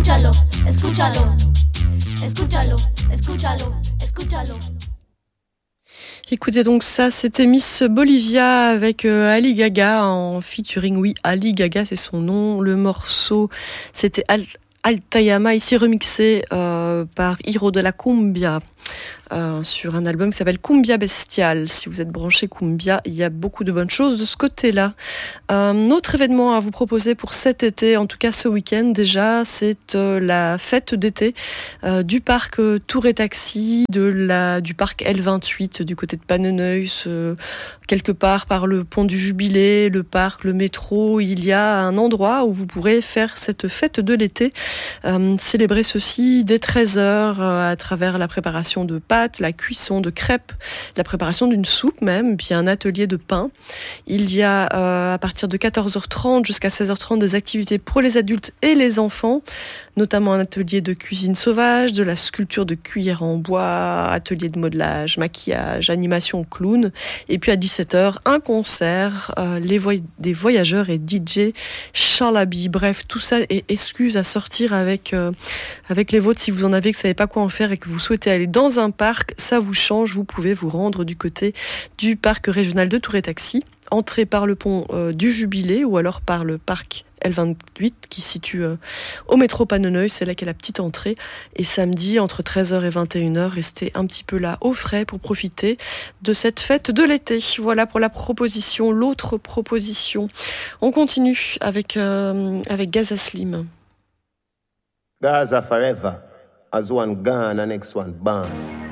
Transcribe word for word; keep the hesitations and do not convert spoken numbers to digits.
escúchalo, escúchalo, escúchalo, escúchalo, escúchalo. Écoutez donc ça, c'était Miss Bolivia avec euh, Ali Gaga en featuring. Oui, Ali Gaga, c'est son nom. Le morceau, c'était Al- Altayama, ici remixé euh, par Hiro de la Cumbia. Euh, sur un album qui s'appelle Cumbia Bestial. Si vous êtes branché Cumbia, il y a beaucoup de bonnes choses de ce côté-là. Un autre événement à vous proposer pour cet été, en tout cas ce week-end déjà, c'est euh, la fête d'été euh, du parc euh, Tour et Taxi, de la, du parc L vingt-huit du côté de Panneneuil, euh, quelque part par le pont du Jubilé, le parc, le métro. Il y a un endroit où vous pourrez faire cette fête de l'été, euh, célébrer ceci dès treize heures euh, à travers la préparation de pâtes, la cuisson de crêpes, la préparation d'une soupe même, puis un atelier de pain. Il y a euh, à partir de quatorze heures trente jusqu'à seize heures trente des activités pour les adultes et les enfants, notamment un atelier de cuisine sauvage, de la sculpture de cuillères en bois, atelier de modelage, maquillage, animation clown, et puis à dix-sept heures, un concert, euh, les voy- des voyageurs et D J Charlaby. Bref, tout ça est excuse à sortir avec, euh, avec les vôtres si vous en avez, que vous ne savez pas quoi en faire et que vous souhaitez aller dans un parc, ça vous change, vous pouvez vous rendre du côté du parc régional de Tour et Taxi, entrer par le pont euh, du Jubilé ou alors par le parc L vingt-huit qui se situe euh, au métro Panneneuil, c'est là qu'est la petite entrée. Et samedi, entre treize heures et vingt et une heures, restez un petit peu là au frais pour profiter de cette fête de l'été. Voilà pour la proposition, l'autre proposition. On continue avec, euh, avec Gaza Slim. Gaza forever, as one gone and next one born.